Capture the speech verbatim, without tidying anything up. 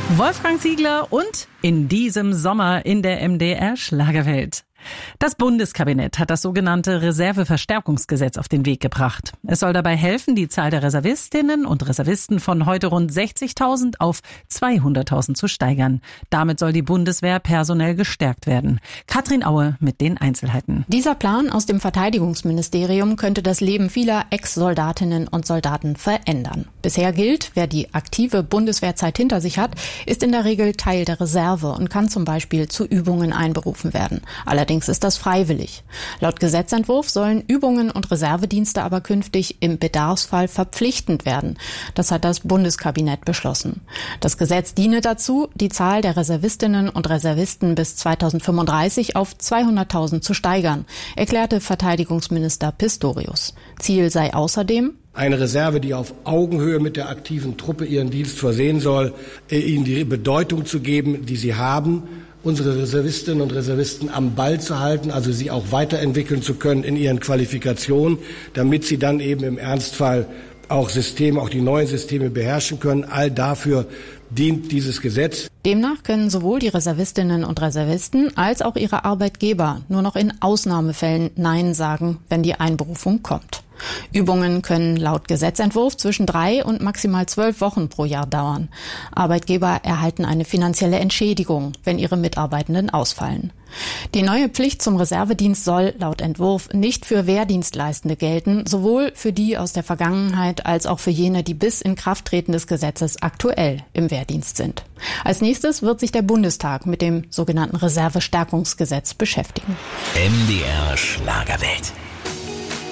Wolfgang Ziegler und in diesem Sommer in der M D R Schlagerwelt. Das Bundeskabinett hat das sogenannte Reserveverstärkungsgesetz auf den Weg gebracht. Es soll dabei helfen, die Zahl der Reservistinnen und Reservisten von heute rund sechzigtausend auf zweihunderttausend zu steigern. Damit soll die Bundeswehr personell gestärkt werden. Katrin Aue mit den Einzelheiten. Dieser Plan aus dem Verteidigungsministerium könnte das Leben vieler Ex-Soldatinnen und Soldaten verändern. Bisher gilt, wer die aktive Bundeswehrzeit hinter sich hat, ist in der Regel Teil der Reserve und kann zum Beispiel zu Übungen einberufen werden. Allerdings ist das freiwillig. Laut Gesetzentwurf sollen Übungen und Reservedienste aber künftig im Bedarfsfall verpflichtend werden. Das hat das Bundeskabinett beschlossen. Das Gesetz diene dazu, die Zahl der Reservistinnen und Reservisten bis zweitausendfünfunddreißig auf zweihunderttausend zu steigern, erklärte Verteidigungsminister Pistorius. Ziel sei außerdem, eine Reserve, die auf Augenhöhe mit der aktiven Truppe ihren Dienst versehen soll, ihnen die Bedeutung zu geben, die sie haben, unsere Reservistinnen und Reservisten am Ball zu halten, also sie auch weiterentwickeln zu können in ihren Qualifikationen, damit sie dann eben im Ernstfall auch Systeme, auch die neuen Systeme beherrschen können. All dafür dient dieses Gesetz. Demnach können sowohl die Reservistinnen und Reservisten als auch ihre Arbeitgeber nur noch in Ausnahmefällen Nein sagen, wenn die Einberufung kommt. Übungen können laut Gesetzentwurf zwischen drei und maximal zwölf Wochen pro Jahr dauern. Arbeitgeber erhalten eine finanzielle Entschädigung, wenn ihre Mitarbeitenden ausfallen. Die neue Pflicht zum Reservedienst soll laut Entwurf nicht für Wehrdienstleistende gelten, sowohl für die aus der Vergangenheit als auch für jene, die bis Inkrafttreten des Gesetzes aktuell im Wehrdienst sind. Als nächstes wird sich der Bundestag mit dem sogenannten Reservestärkungsgesetz beschäftigen. M D R Schlagerwelt.